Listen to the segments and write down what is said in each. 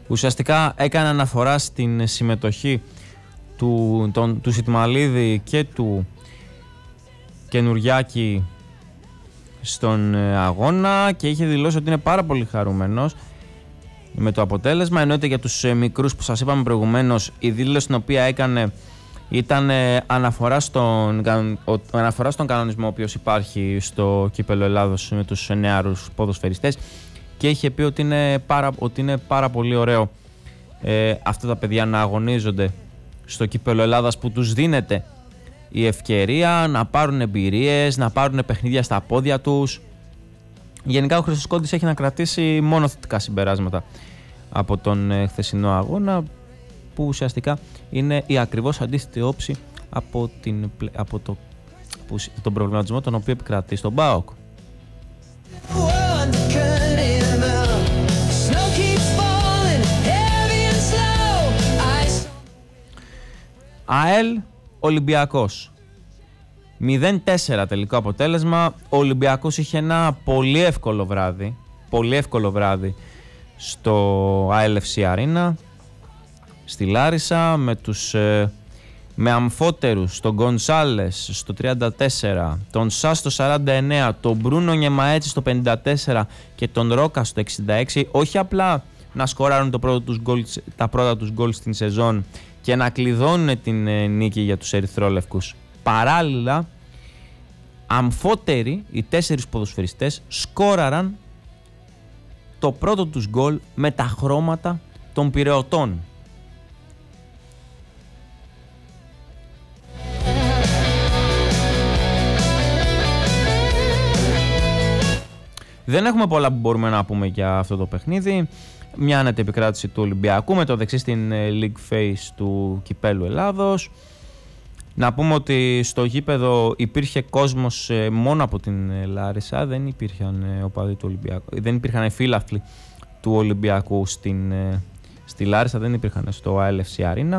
ουσιαστικά έκανε αναφορά στην συμμετοχή του Σιτμαλίδη και του Καινουριάκη στον αγώνα και είχε δηλώσει ότι είναι πάρα πολύ χαρούμενος με το αποτέλεσμα. Εννοείται για τους μικρούς που σας είπαμε προηγουμένως, η δήλωση την οποία έκανε ήταν αναφορά στον κανονισμό ο οποίος υπάρχει στο Κύπελλο Ελλάδος με τους νεαρούς ποδοσφαιριστές και είχε πει ότι είναι πάρα πολύ ωραίο αυτά τα παιδιά να αγωνίζονται στο Κύπελλο Ελλάδας, που τους δίνεται η ευκαιρία να πάρουν εμπειρίες, να πάρουν παιχνίδια στα πόδια τους. Γενικά ο Χρυσοσκόντης έχει να κρατήσει μόνο θετικά συμπεράσματα από τον χθεσινό αγώνα, που ουσιαστικά είναι η ακριβώς αντίθετη όψη από τον προβληματισμό τον οποίο επικρατεί στον ΠΑΟΚ. ΑΕΛ Ολυμπιακός 0-4 τελικό αποτέλεσμα. Ο Ολυμπιακός είχε ένα πολύ εύκολο βράδυ στο ALFC Arena στη Λάρισα με αμφότερους τον Γκονσάλες στο 34, τον Σα στο 49, τον Μπρούνο Νιεμαέτσι στο 54 και τον Ρόκα στο 66, όχι απλά να σκοράρουν τα πρώτα τους γκολ στην σεζόν και να κλειδώνουν την νίκη για τους ερυθρόλευκους. Παράλληλα, αμφότεροι οι 4 ποδοσφαιριστές σκόραραν το πρώτο τους γκολ με τα χρώματα των πειραιωτών. Δεν έχουμε πολλά που μπορούμε να πούμε για αυτό το παιχνίδι. Μια άνετη επικράτηση του Ολυμπιακού με το δεξί στην League Phase του Κυπέλλου Ελλάδος. Να πούμε ότι στο γήπεδο υπήρχε κόσμος μόνο από την Λάρισα, δεν υπήρχαν οπαδοί του Ολυμπιακού, δεν υπήρχαν φίλαθλοι του Ολυμπιακού στη Λάρισα, δεν υπήρχαν στο ALFC Arena.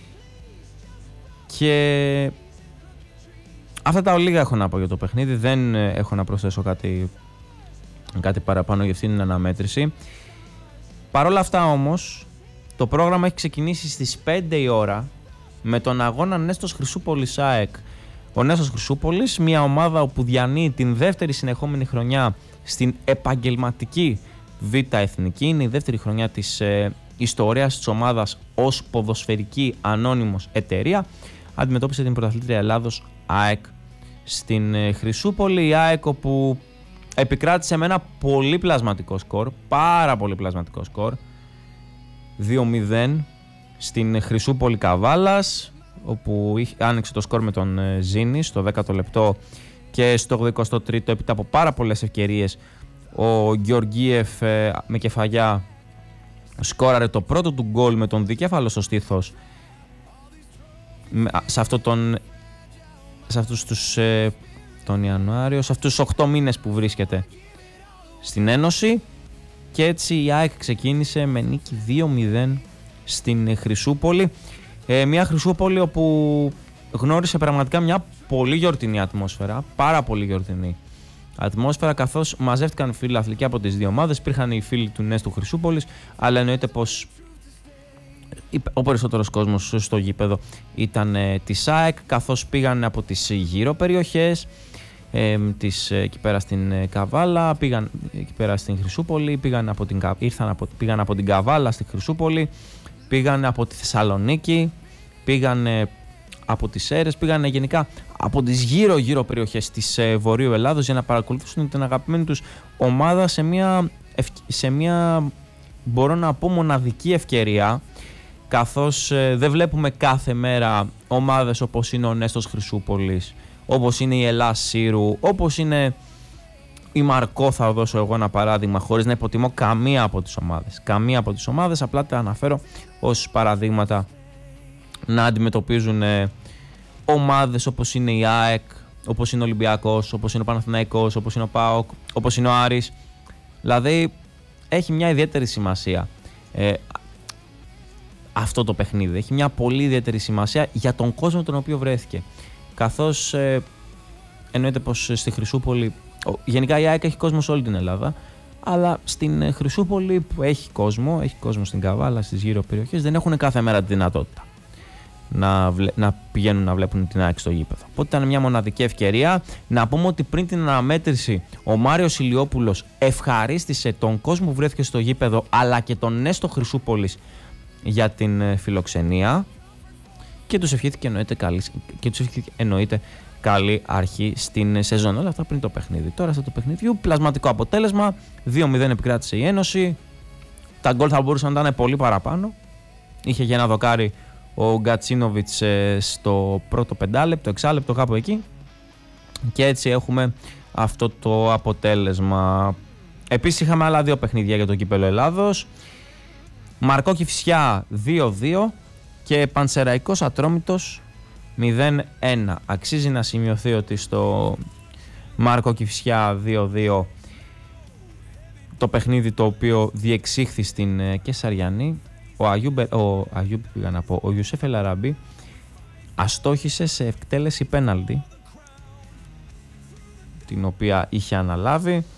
Και αυτά τα ολίγα έχω να πω για το παιχνίδι, δεν έχω να προσθέσω κάτι παραπάνω για αυτήν την αναμέτρηση. Παρ' όλα αυτά όμως, το πρόγραμμα έχει ξεκινήσει στις 5 η ώρα με τον αγώνα Νέστος Χρυσούπολης ΑΕΚ. Ο Νέστος Χρυσούπολης, μια ομάδα όπου διανύει την δεύτερη συνεχόμενη χρονιά στην επαγγελματική Β' Εθνική, είναι η δεύτερη χρονιά της ιστορίας της ομάδας ως ποδοσφαιρική ανώνυμος εταιρεία, αντιμετώπισε την πρωταθλήτρια Ελλάδος ΑΕΚ στην Χρυσούπολη. Η ΑΕΚ όπου επικράτησε με ένα πολύ πλασματικό σκορ, πάρα πολύ πλασματικό σκορ, 2-0 στην Χρυσούπολη Καβάλας, όπου άνοιξε το σκορ με τον Ζήνη στο 10ο λεπτό και στο 83ο έπειτα από πάρα πολλές ευκαιρίες ο Γεωργίεφ με κεφαγιά σκόραρε το πρώτο του γκολ με τον δικέφαλο στο στήθος τον Ιανουάριο, σε αυτούς τους 8 μήνες που βρίσκεται στην Ένωση, και έτσι η ΑΕΚ ξεκίνησε με νίκη 2-0 στην Χρυσούπολη. Μια Χρυσούπολη όπου γνώρισε πραγματικά μια πολύ γιορτινή ατμόσφαιρα, πάρα πολύ γιορτινή ατμόσφαιρα, καθώς μαζεύτηκαν φίλαθλοι και από τις δύο ομάδες. Υπήρχαν οι φίλοι του Νέστου Χρυσούπολης, αλλά εννοείται πως ο περισσότερος κόσμος στο γήπεδο ήταν της ΑΕΚ, καθώς πήγαν από τις γύρω περιοχές, εκεί πέρα στην Καβάλα, πήγαν εκεί πέρα στην Χρυσούπολη, πήγαν από την Καβάλα στη Χρυσούπολη, πήγαν από τη Θεσσαλονίκη, πήγαν από τις Σέρρες, πήγαν γενικά από τις γύρω περιοχές της Βορείου Ελλάδος για να παρακολουθήσουν την αγαπημένη τους ομάδα σε μια μπορώ να πω μοναδική ευκαιρία, καθώς δεν βλέπουμε κάθε μέρα ομάδες όπως είναι ο Νέστος Χρυσούπολης, όπως είναι η Ελλάς Σύρου, όπως είναι η Μαρκό, θα δώσω εγώ ένα παράδειγμα, χωρίς να υποτιμώ καμία από τις ομάδες, απλά τα αναφέρω ως παραδείγματα να αντιμετωπίζουν ομάδες όπως είναι η ΑΕΚ, όπως είναι ο Ολυμπιακός, όπως είναι ο Παναθηναϊκός, όπως είναι ο ΠΑΟΚ, όπως είναι ο Άρης. Δηλαδή έχει μια ιδιαίτερη σημασία αυτό το παιχνίδι, έχει μια πολύ ιδιαίτερη σημασία για τον κόσμο τον οποίο βρέθηκε, καθώς εννοείται πως στη Χρυσούπολη, γενικά η ΑΕΚ έχει κόσμο σε όλη την Ελλάδα, Αλλά στην Χρυσούπολη που έχει κόσμο στην Καβάλα, στις γύρω περιοχές, δεν έχουν κάθε μέρα τη δυνατότητα να πηγαίνουν να βλέπουν την ΑΕΚ στο γήπεδο. Οπότε ήταν μια μοναδική ευκαιρία. Να πούμε ότι πριν την αναμέτρηση ο Μάριος Ηλιόπουλος ευχαρίστησε τον κόσμο που βρέθηκε στο γήπεδο, αλλά και τον Νέστο Χρυσούπολης για την φιλοξενία και τους ευχήθηκε εννοείται καλή αρχή στην σεζόν. Όλα αυτά πριν το παιχνίδι. Τώρα στο παιχνιδιού πλασματικό αποτέλεσμα, 2-0 επικράτησε η Ένωση. Τα γκολ θα μπορούσαν να ήταν πολύ παραπάνω. Είχε για ένα δοκάρι ο Γκατσίνοβιτς στο πρώτο 5 λεπτό, 6 λεπτό κάπου εκεί, και έτσι έχουμε αυτό το αποτέλεσμα. Επίσης είχαμε άλλα 2 παιχνίδια για το κύπελλο Ελλάδος. Μαρκό Κηφισιά 2-2 και Πανσεραϊκός Ατρόμητος 0-1. Αξίζει να σημειωθεί ότι στο Μάρκο Κηφισιά 2-2, το παιχνίδι το οποίο διεξήχθη στην Κεσαριανή, ο Ιουσέφ Ελαραμπή αστόχησε σε εκτέλεση πέναλτι, την οποία είχε αναλάβει.